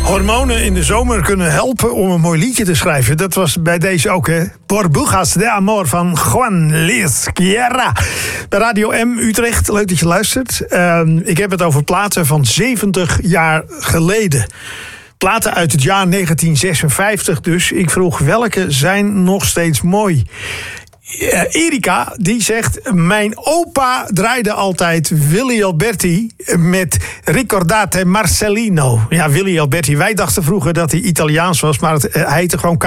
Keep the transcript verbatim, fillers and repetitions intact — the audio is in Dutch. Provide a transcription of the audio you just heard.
Hormonen in de zomer kunnen helpen om een mooi liedje te schrijven. Dat was bij deze ook, hè. Burbujas de Amor van Juan Luis Guerra. Bij Radio M Utrecht, leuk dat je luistert. Uh, ik heb het over platen van zeventig jaar geleden. Platen uit het jaar negentien zesenvijftig dus. Ik vroeg welke zijn nog steeds mooi. Uh, Erika, die zegt... Mijn opa draaide altijd Willy Alberti met Ricordate Marcellino. Ja, Willy Alberti. Wij dachten vroeger dat hij Italiaans was, maar het uh, heette gewoon